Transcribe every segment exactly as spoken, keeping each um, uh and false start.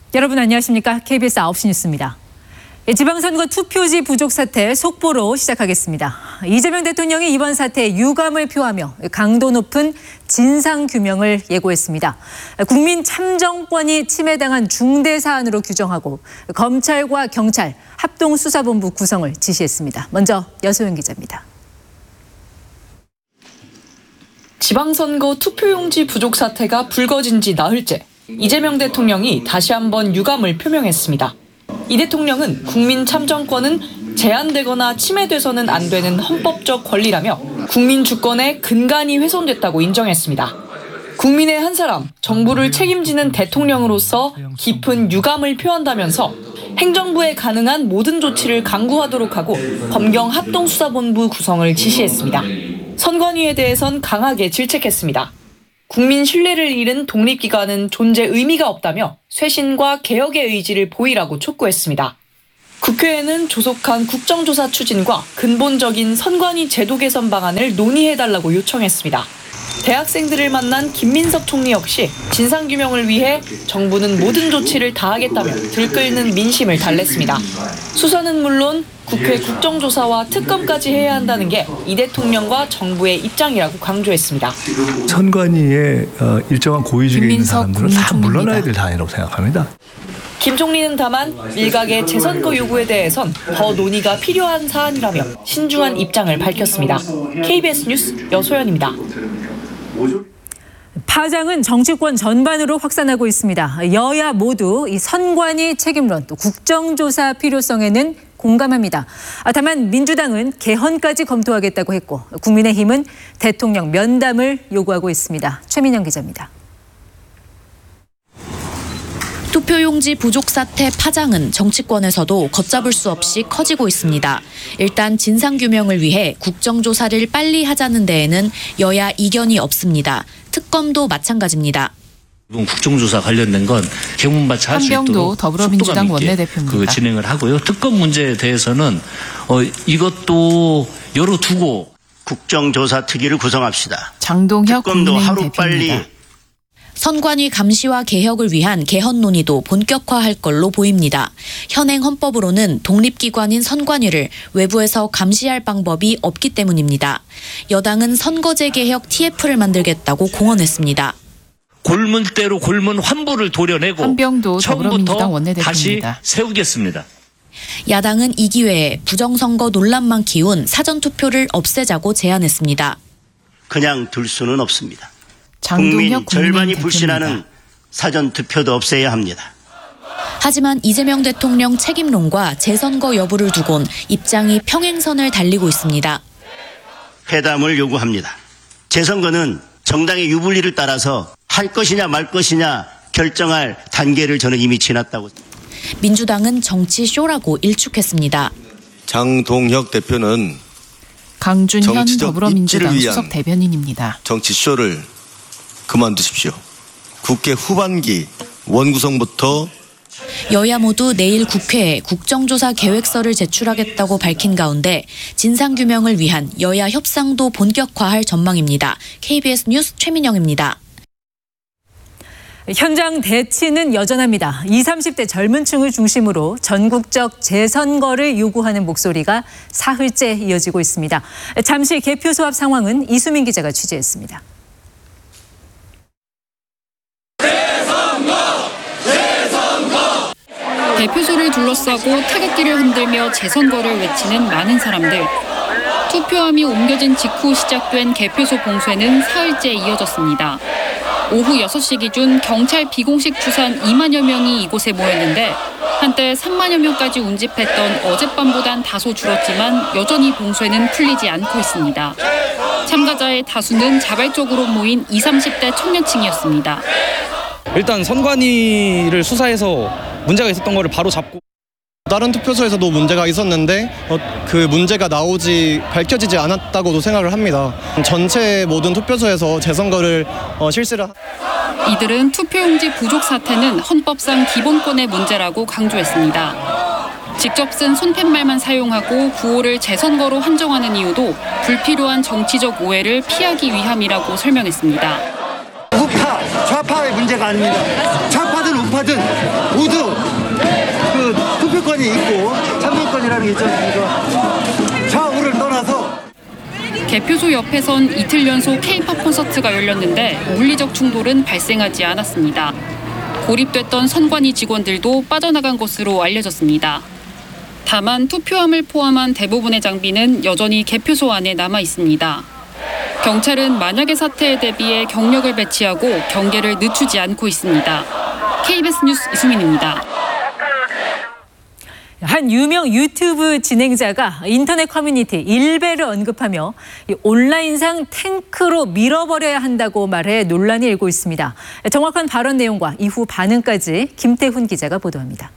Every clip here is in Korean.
여러분 안녕하십니까? 케이비에스 아홉 시 뉴스입니다. 지방선거 투표지 부족 사태 속보로 시작하겠습니다. 이재명 대통령이 이번 사태에 유감을 표하며 강도 높은 진상규명을 예고했습니다. 국민 참정권이 침해당한 중대 사안으로 규정하고 검찰과 경찰 합동수사본부 구성을 지시했습니다. 먼저 여소영 기자입니다. 지방선거 투표용지 부족 사태가 불거진 지 나흘째, 이재명 대통령이 다시 한번 유감을 표명했습니다. 이 대통령은 국민 참정권은 제한되거나 침해돼서는 안 되는 헌법적 권리라며 국민 주권의 근간이 훼손됐다고 인정했습니다. 국민의 한 사람, 정부를 책임지는 대통령으로서 깊은 유감을 표한다면서 행정부에 가능한 모든 조치를 강구하도록 하고 검경 합동수사본부 구성을 지시했습니다. 선관위에 대해선 강하게 질책했습니다. 국민 신뢰를 잃은 독립기관은 존재 의미가 없다며 쇄신과 개혁의 의지를 보이라고 촉구했습니다. 국회에는 조속한 국정조사 추진과 근본적인 선관위 제도 개선 방안을 논의해달라고 요청했습니다. 대학생들을 만난 김민석 총리 역시 진상규명을 위해 정부는 모든 조치를 다하겠다며 들끓는 민심을 달랬습니다. 수사는 물론 국회 국정조사와 특검까지 해야 한다는 게 이 대통령과 정부의 입장이라고 강조했습니다. 선관위에 일정한 고위직에 있는 사람들은 다 물러나야 될 사안이라고 생각합니다. 김 총리는 다만 일각의 재선거 요구에 대해선 더 논의가 필요한 사안이라며 신중한 입장을 밝혔습니다. 케이비에스 뉴스 여소연입니다. 파장은 정치권 전반으로 확산하고 있습니다. 여야 모두 이 선관위 책임론 또 국정조사 필요성에는 공감합니다. 다만 민주당은 개헌까지 검토하겠다고 했고 국민의힘은 대통령 면담을 요구하고 있습니다. 최민영 기자입니다. 투표용지 부족 사태 파장은 정치권에서도 걷잡을 수 없이 커지고 있습니다. 일단 진상규명을 위해 국정조사를 빨리 하자는 데에는 여야 이견이 없습니다. 특검도 마찬가지입니다. 국정조사 관련된 건 개문밭이 할 수 있도록 더불어민주당 원내대표입니다. 그 진행을 하고요. 특검 문제에 대해서는 어, 이것도 열어두고 국정조사 특위를 구성합시다. 장동혁 특검도 국민의힘 하루 대표입니다. 빨리. 선관위 감시와 개혁을 위한 개헌 논의도 본격화할 걸로 보입니다. 현행 헌법으로는 독립기관인 선관위를 외부에서 감시할 방법이 없기 때문입니다. 여당은 선거제 개혁 티에프를 만들겠다고 공언했습니다. 골문대로 골문 환부를 도려내고 한병도 더불어민주당 처음부터 원내대표입니다. 다시 세우겠습니다. 야당은 이 기회에 부정선거 논란만 키운 사전투표를 없애자고 제안했습니다. 그냥 둘 수는 없습니다. 장동혁 국민 절반이 국민의힘 불신하는 대표입니다. 사전투표도 없애야 합니다. 하지만 이재명 대통령 책임론과 재선거 여부를 두곤 입장이 평행선을 달리고 있습니다. 회담을 요구합니다. 재선거는 정당의 유불리를 따라서 할 것이냐 말 것이냐 결정할 단계를 저는 이미 지났다고. 민주당은 정치쇼라고 일축했습니다. 장동혁 대표는 강준현 더불어민주당 입지를 위한 수석 대변인입니다. 정치쇼를 그만두십시오. 국회 후반기 원구성부터 여야 모두 내일 국회에 국정조사 계획서를 제출하겠다고 밝힌 가운데 진상규명을 위한 여야 협상도 본격화할 전망입니다. 케이비에스 뉴스 최민영입니다. 현장 대치는 여전합니다. 이십, 삼십 대 젊은 층을 중심으로 전국적 재선거를 요구하는 목소리가 사흘째 이어지고 있습니다. 잠시 개표소 앞 상황은 이수민 기자가 취재했습니다. 개표소를 둘러싸고 태극기를 흔들며 재선거를 외치는 많은 사람들. 투표함이 옮겨진 직후 시작된 개표소 봉쇄는 사흘째 이어졌습니다. 오후 여섯 시 기준 경찰 비공식 추산 이만여 명이 이곳에 모였는데 한때 삼만여 명까지 운집했던 어젯밤보단 다소 줄었지만 여전히 봉쇄는 풀리지 않고 있습니다. 참가자의 다수는 자발적으로 모인 이십, 삼십 대 청년층이었습니다. 일단 선관위를 수사해서 문제가 있었던 거를 바로 잡고 다른 투표소에서도 문제가 있었는데 어, 그 문제가 나오지 밝혀지지 않았다고도 생각을 합니다. 전체 모든 투표소에서 재선거를 어, 실시를 이들은 투표용지 부족 사태는 헌법상 기본권의 문제라고 강조했습니다. 직접 쓴 손팻말만 사용하고 구호를 재선거로 한정하는 이유도 불필요한 정치적 오해를 피하기 위함이라고 설명했습니다. 우파, 좌파의 문제가 아닙니다. 좌파든 우파 출입하든 모두 그 투표권이 있고 참여권이라는 게 있죠. 좌우를 떠나서 개표소 옆에선 이틀 연속 K-팝 콘서트가 열렸는데 물리적 충돌은 발생하지 않았습니다. 고립됐던 선관위 직원들도 빠져나간 것으로 알려졌습니다. 다만 투표함을 포함한 대부분의 장비는 여전히 개표소 안에 남아 있습니다. 경찰은 만약의 사태에 대비해 경력을 배치하고 경계를 늦추지 않고 있습니다. 케이비에스 뉴스 이수민입니다. 한 유명 유튜브 진행자가 인터넷 커뮤니티 일베를 언급하며 온라인상 탱크로 밀어버려야 한다고 말해 논란이 일고 있습니다. 정확한 발언 내용과 이후 반응까지 김태훈 기자가 보도합니다.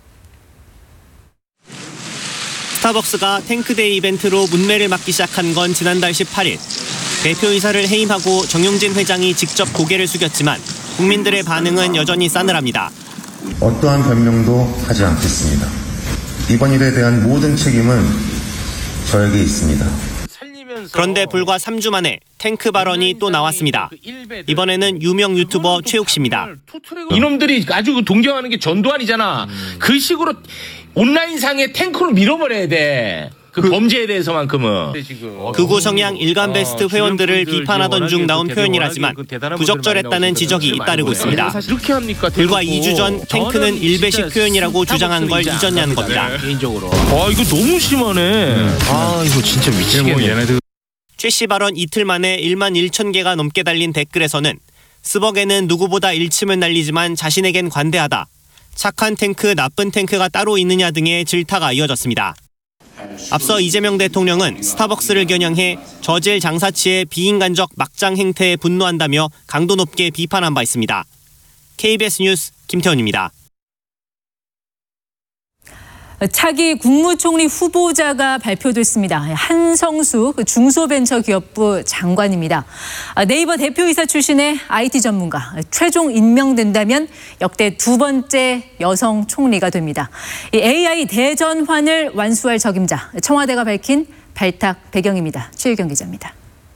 스타벅스가 탱크데이 이벤트로 문매를 맞기 시작한 건 지난달 십팔 일. 대표이사를 해임하고 정용진 회장이 직접 고개를 숙였지만 국민들의 반응은 여전히 싸늘합니다. 어떠한 변명도 하지 않겠습니다. 이번 일에 대한 모든 책임은 저에게 있습니다. 그런데 불과 삼 주 만에 탱크 발언이 또 나왔습니다. 이번에는 유명 유튜버 최욱 씨입니다. 이놈들이 아주 동경하는 게 전두환이잖아. 음. 그 식으로 온라인상에 탱크로 밀어버려야 돼. 그, 그 범죄에 대해서만큼은. 극우 성향 일간베스트 회원들을 비판하던 중 나온 표현이라지만 부적절했다는 지적이 잇따르고 있습니다. 불과 이 주 전 탱크는 일베식 표현이라고 주장한 걸 잊었냐는 겁니다. 개인적으로. 아 이거 너무 심하네. 아 이거 진짜 미치겠네. 최 씨 발언 이틀 만에 일만 천 개가 넘게 달린 댓글에서는 스벅에는 누구보다 일침을 날리지만 자신에겐 관대하다. 착한 탱크, 나쁜 탱크가 따로 있느냐 등의 질타가 이어졌습니다. 앞서 이재명 대통령은 스타벅스를 겨냥해 저질 장사치의 비인간적 막장 행태에 분노한다며 강도 높게 비판한 바 있습니다. 케이비에스 뉴스 김태훈입니다. 차기 국무총리 후보자가 발표됐습니다. 한성숙 중소벤처기업부 장관입니다. 네이버 대표이사 출신의 아이티 전문가, 최종 임명된다면 역대 두 번째 여성 총리가 됩니다. 에이아이 대전환을 완수할 적임자, 청와대가 밝힌 발탁 배경입니다. 최유경 기자입니다.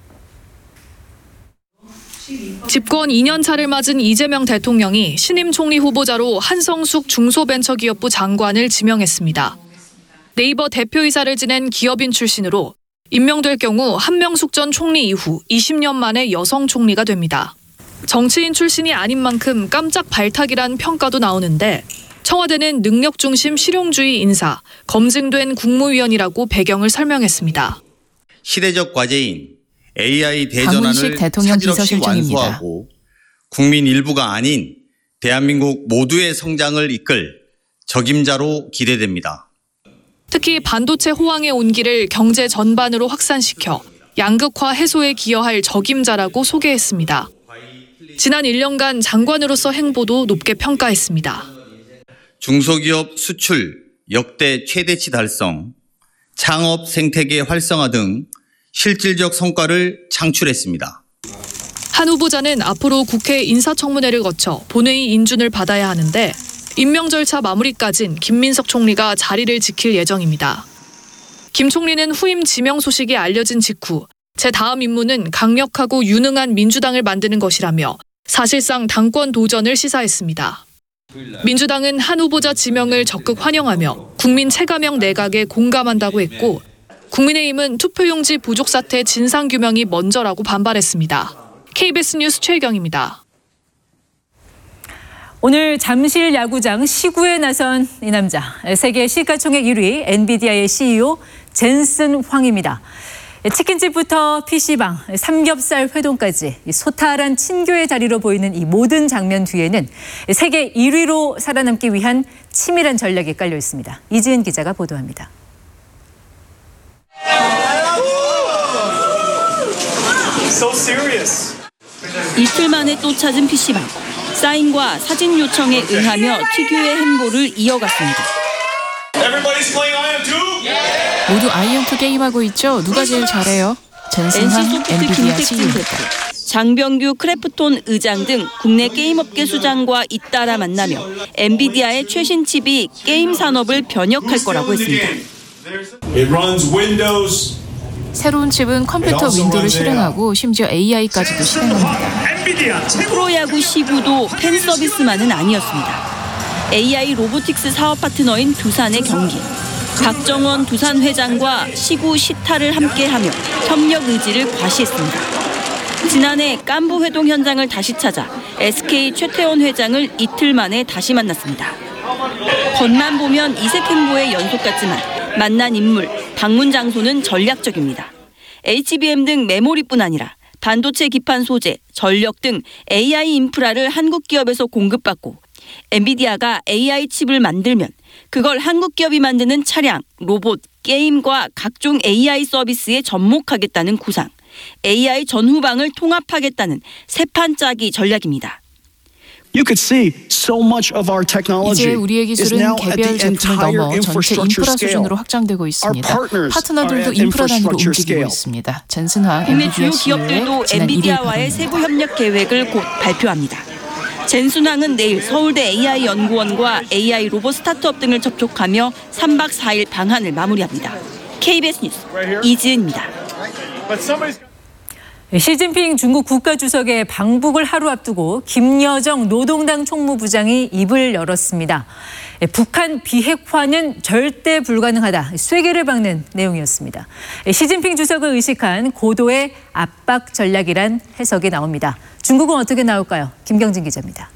집권 이 년 차를 맞은 이재명 대통령이 신임 총리 후보자로 한성숙 중소벤처기업부 장관을 지명했습니다. 네이버 대표이사를 지낸 기업인 출신으로 임명될 경우 한명숙 전 총리 이후 이십 년 만에 여성 총리가 됩니다. 정치인 출신이 아닌 만큼 깜짝 발탁이란 평가도 나오는데 청와대는 능력 중심 실용주의 인사, 검증된 국무위원이라고 배경을 설명했습니다. 시대적 과제인 에이아이 대전환을 박문식 대통령 차질없이 비서실장입니다. 완수하고 국민 일부가 아닌 대한민국 모두의 성장을 이끌 적임자로 기대됩니다. 특히 반도체 호황의 온기를 경제 전반으로 확산시켜 양극화 해소에 기여할 적임자라고 소개했습니다. 지난 일 년간 장관으로서 행보도 높게 평가했습니다. 중소기업 수출 역대 최대치 달성, 창업 생태계 활성화 등 실질적 성과를 창출했습니다. 한 후보자는 앞으로 국회 인사청문회를 거쳐 본회의 인준을 받아야 하는데 임명 절차 마무리까진 김민석 총리가 자리를 지킬 예정입니다. 김 총리는 후임 지명 소식이 알려진 직후 제 다음 임무는 강력하고 유능한 민주당을 만드는 것이라며 사실상 당권 도전을 시사했습니다. 민주당은 한 후보자 지명을 적극 환영하며 국민 체감형 내각에 공감한다고 했고 국민의힘은 투표용지 부족 사태 진상규명이 먼저라고 반발했습니다. 케이비에스 뉴스 최혜경입니다. 오늘 잠실 야구장 시구에 나선 이 남자, 세계 시가총액 일 위 엔비디아의 씨이오 젠슨 황입니다. 치킨집부터 피시방, 삼겹살 회동까지 소탈한 친교의 자리로 보이는 이 모든 장면 뒤에는 세계 일 위로 살아남기 위한 치밀한 전략이 깔려 있습니다. 이지은 기자가 보도합니다. 이틀 만에 또 찾은 피시방. 사인과 사진 요청에 응하며 특유의 행보를 이어갔습니다. 모두 아이엠투 게임하고 있죠? 누가 제일 잘해요? 젠슨한 엔비디아 씨이오입니다. 장병규 크래프톤 의장 등 국내 게임업계 수장과 잇따라 만나며 엔비디아의 최신 칩이 게임 산업을 변혁할 거라고 했습니다. 새로운 칩은 컴퓨터 윈도우를 실행하고 심지어 에이아이까지도 실행합니다. 프로야구 시구도 팬 서비스만은 아니었습니다. 에이아이 로보틱스 사업 파트너인 두산의 경기. 박정원 두산 회장과 시구 시타를 함께하며 협력 의지를 과시했습니다. 지난해 깐부 회동 현장을 다시 찾아 에스케이 최태원 회장을 이틀 만에 다시 만났습니다. 겉만 보면 이색 행보의 연속 같지만 만난 인물, 방문 장소는 전략적입니다. 에이치비엠 등 메모리뿐 아니라 반도체 기판 소재, 전력 등 에이아이 인프라를 한국 기업에서 공급받고 엔비디아가 에이아이 칩을 만들면 그걸 한국 기업이 만드는 차량, 로봇, 게임과 각종 에이아이 서비스에 접목하겠다는 구상, 에이아이 전후방을 통합하겠다는 세판 짜기 전략입니다. You could see so much of our technology. 이제 우리의 기술은 개별 제품을 넘어 전체 인프라 수준으로 확장되고 있습니다. 파트너들도 인프라 단위로 움직이고 있습니다. 젠슨황 국내 주요 엔비디아 기업들도 엔비디아와의 세부 협력 계획을 곧 발표합니다. 젠순황은 내일 서울대 에이아이 연구원과 에이아이 로봇 스타트업 등을 접촉하며 삼박 사일 방한을 마무리합니다. 케이비에스 뉴스 이지은입니다. 시진핑 중국 국가주석의 방북을 하루 앞두고 김여정 노동당 총무부장이 입을 열었습니다. 북한 비핵화는 절대 불가능하다. 쐐기를 박는 내용이었습니다. 시진핑 주석을 의식한 고도의 압박 전략이란 해석이 나옵니다. 중국은 어떻게 나올까요? 김경진 기자입니다.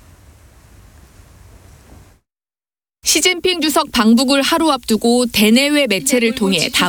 시진핑 주석 방북을 하루 앞두고 대내외 매체를 통해